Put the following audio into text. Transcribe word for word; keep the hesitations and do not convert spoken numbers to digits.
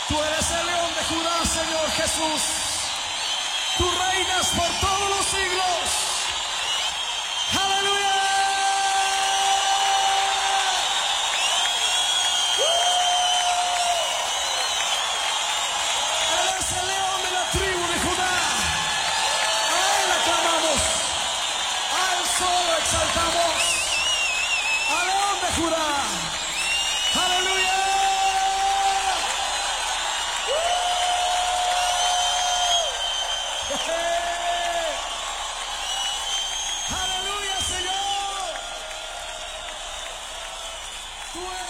Tú eres el león de Judá, Señor Jesús. Tú reinas por todos los siglos. ¡Aleluya! Eres el león de la tribu de Judá. A Él aclamamos. A Él solo exaltamos. Al león de Judá. ¡Aleluya! ¡Aleluya, Señor! Tú eres